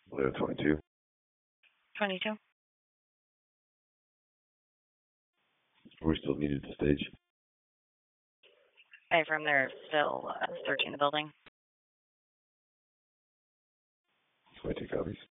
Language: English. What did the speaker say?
Leo 22. 22. We still needed the stage. From there, still searching the building. 22 copies.